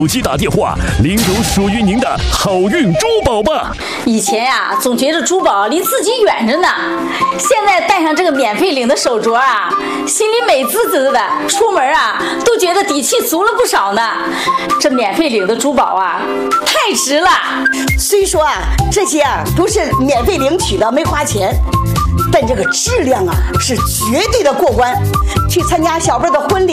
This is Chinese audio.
手机打电话领走属于您的好运珠宝吧！ 以前呀，总觉得珠宝离自己远着呢，现在戴上这个免费领的手镯啊，心里美滋滋的，出门啊都觉得底气足了不少呢。这免费领的珠宝啊，太值了。 虽说啊，这些啊都是免费领取的，没花钱，但这个质量啊是绝对的过关。去参加小辈的婚礼。